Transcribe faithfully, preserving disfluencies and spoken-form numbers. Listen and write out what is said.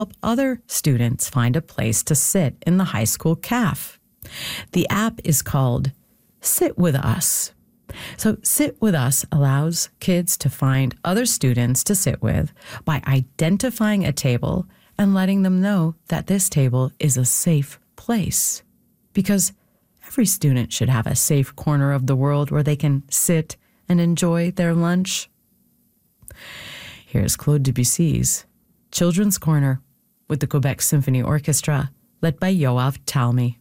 help other students find a place to sit in the high school caf. The app is called Sit With Us. So Sit With Us allows kids to find other students to sit with by identifying a table and letting them know that this table is a safe place. Because every student should have a safe corner of the world where they can sit and enjoy their lunch. Here's Claude Debussy's Children's Corner with the Quebec Symphony Orchestra, led by Yoav Talmy.